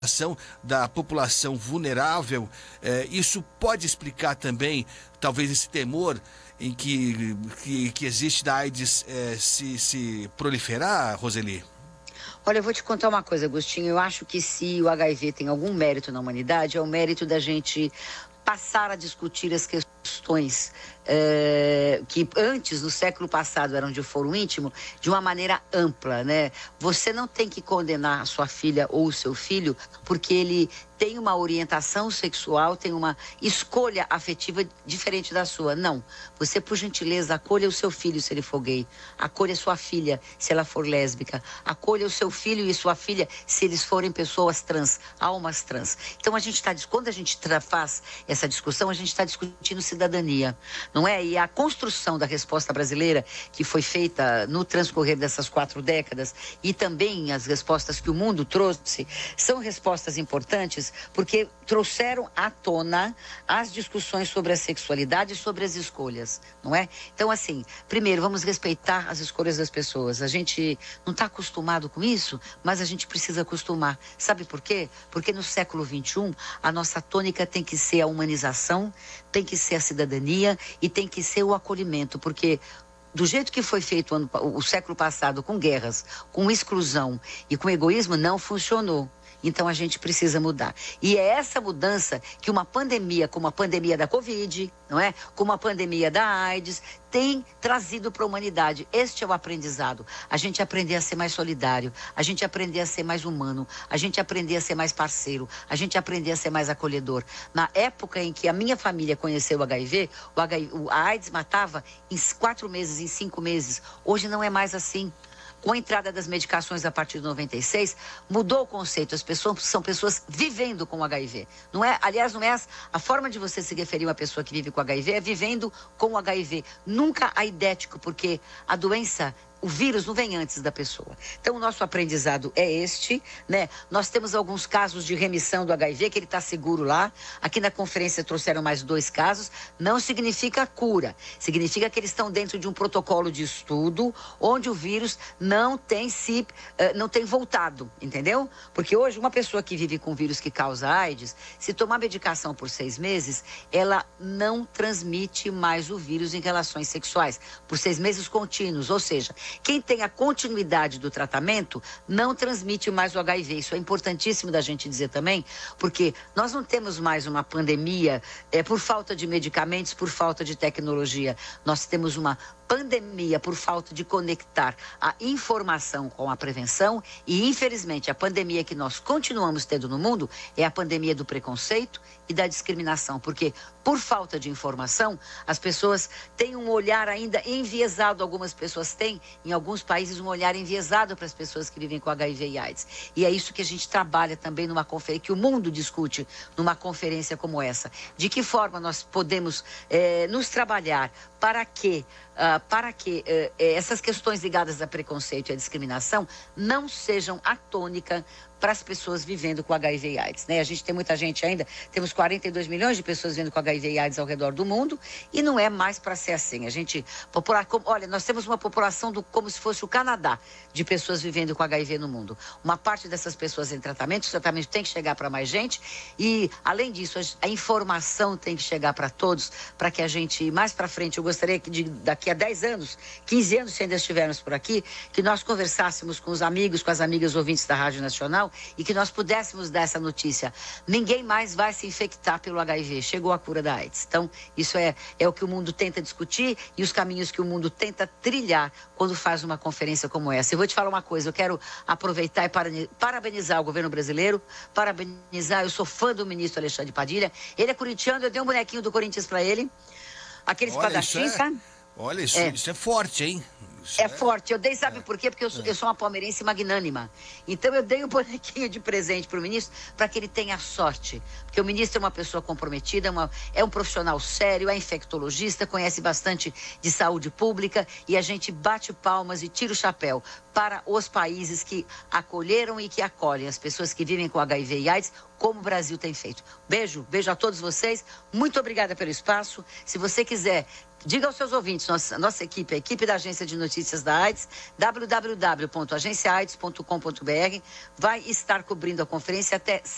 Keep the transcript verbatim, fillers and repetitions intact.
da população vulnerável, eh, isso pode explicar também, talvez, esse temor em que, que, que existe da AIDS eh, se, se proliferar, Roseli? Olha, eu vou te contar uma coisa, Agostinho. Eu acho que se o H I V tem algum mérito na humanidade, é o mérito da gente passar a discutir as questões é, que antes, no século passado, eram de foro íntimo, de uma maneira ampla, né? Você não tem que condenar a sua filha ou o seu filho porque ele tem uma orientação sexual, tem uma escolha afetiva diferente da sua. Não. Você, por gentileza, acolha o seu filho se ele for gay. Acolha sua filha se ela for lésbica. Acolha o seu filho e sua filha se eles forem pessoas trans, almas trans. Então, a gente está, quando a gente faz essa discussão, a gente está discutindo cidadania, não é? E a construção da resposta brasileira, que foi feita no transcorrer dessas quatro décadas, e também as respostas que o mundo trouxe, são respostas importantes porque trouxeram à tona as discussões sobre a sexualidade e sobre as escolhas, não é? Então, assim, primeiro, vamos respeitar as escolhas das pessoas. A gente não está acostumado com isso, mas a gente precisa acostumar. Sabe por quê? Porque no século vinte e um, a nossa tônica tem que ser a humanização, tem que ser a cidadania e tem que ser o acolhimento, porque do jeito que foi feito o, ano, o século passado, com guerras, com exclusão e com egoísmo, não funcionou. Então, a gente precisa mudar. E é essa mudança que uma pandemia, como a pandemia da Covid, não é? Como a pandemia da AIDS, tem trazido para a humanidade. Este é o aprendizado. A gente aprender a ser mais solidário, a gente aprender a ser mais humano, a gente aprender a ser mais parceiro, a gente aprender a ser mais acolhedor. Na época em que a minha família conheceu o H I V, o H I V, a AIDS matava em quatro meses, em cinco meses. Hoje não é mais assim. Com a entrada das medicações a partir de noventa e seis, mudou o conceito. As pessoas são pessoas vivendo com o H I V. Não é, aliás, não é a forma de você se referir a uma pessoa que vive com o H I V, é vivendo com o H I V. Nunca aidético, porque a doença, o vírus não vem antes da pessoa. Então, o nosso aprendizado é este, né? Nós temos alguns casos de remissão do H I V, que ele está seguro lá. Aqui na conferência trouxeram mais dois casos. Não significa cura. Significa que eles estão dentro de um protocolo de estudo, onde o vírus não tem se, uh, não tem voltado, entendeu? Porque hoje, uma pessoa que vive com vírus que causa AIDS, se tomar medicação por seis meses, ela não transmite mais o vírus em relações sexuais. Por seis meses contínuos, ou seja, quem tem a continuidade do tratamento não transmite mais o H I V. Isso é importantíssimo da gente dizer também, porque nós não temos mais uma pandemia é, por falta de medicamentos, por falta de tecnologia. Nós temos uma pandemia por falta de conectar a informação com a prevenção e, infelizmente, a pandemia que nós continuamos tendo no mundo é a pandemia do preconceito e da discriminação, porque por falta de informação, as pessoas têm um olhar ainda enviesado, algumas pessoas têm, em alguns países, um olhar enviesado para as pessoas que vivem com H I V e AIDS. E é isso que a gente trabalha também numa conferência, que o mundo discute numa conferência como essa. De que forma nós podemos eh, nos trabalhar para que, uh, para que uh, essas questões ligadas a preconceito e a discriminação não sejam a tônica para as pessoas vivendo com H I V e AIDS, né? A gente tem muita gente ainda, temos quarenta e dois milhões de pessoas vivendo com H I V e AIDS ao redor do mundo e não é mais para ser assim. A gente, popular, olha, nós temos uma população do, como se fosse o Canadá, de pessoas vivendo com H I V no mundo. Uma parte dessas pessoas em tratamento, o tratamento tem que chegar para mais gente e, além disso, a, a informação tem que chegar para todos, para que a gente, mais para frente, eu gostaria que de, daqui a dez anos, quinze anos, se ainda estivermos por aqui, que nós conversássemos com os amigos, com as amigas ouvintes da Rádio Nacional e que nós pudéssemos dar essa notícia. Ninguém mais vai se infectar pelo H I V. Chegou a cura da AIDS. Então, isso é, é o que o mundo tenta discutir e os caminhos que o mundo tenta trilhar quando faz uma conferência como essa. Eu vou te falar uma coisa, eu quero aproveitar e parabenizar o governo brasileiro, parabenizar, eu sou fã do ministro Alexandre Padilha, ele é corintiano, eu dei um bonequinho do Corinthians para ele, aquele espadachim, sabe? Olha, isso é, isso é forte, hein? Isso é, é forte. Eu dei, sabe é. por quê? Porque eu sou, é. eu sou uma palmeirense magnânima. Então eu dei um bonequinho de presente para o ministro para que ele tenha sorte. Porque o ministro é uma pessoa comprometida, é, uma, é um profissional sério, é infectologista, conhece bastante de saúde pública e a gente bate palmas e tira o chapéu para os países que acolheram e que acolhem as pessoas que vivem com H I V e AIDS, como o Brasil tem feito. Beijo, beijo a todos vocês. Muito obrigada pelo espaço. Se você quiser, diga aos seus ouvintes, nossa, nossa equipe, a equipe da Agência de Notícias da AIDS, w w w ponto agência aids ponto com ponto b r, vai estar cobrindo a conferência até